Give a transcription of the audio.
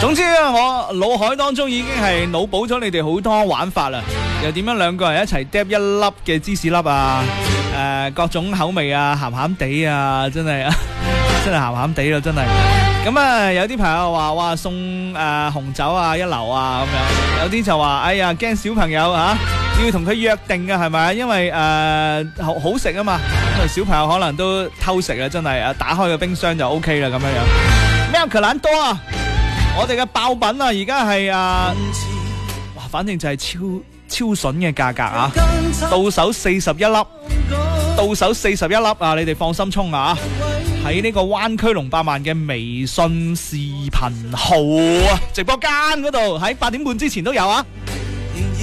總之我腦海當中已經係腦補咗你哋好多玩法啦，又點樣兩個人一齊嗒一粒嘅芝士粒啊，各種口味啊，鹹鹹地啊，真係真係鹹鹹地咯，真係。咁啊，有啲朋友話哇送紅酒啊一流啊咁樣，有啲就話哎呀驚小朋友要同佢約定嘅係咪？因為好食啊嘛，小朋友可能都偷食啊，真係打開個冰箱就 OK 啦咁樣樣。咩可蘭多啊？我哋嘅爆品啊，而家係哇，反正就係超筍嘅價格啊！到手41粒，到手41粒啊！你哋放心衝啊！喺呢個灣區龍百萬嘅微信視頻號啊，直播間嗰度喺8點半之前都有啊！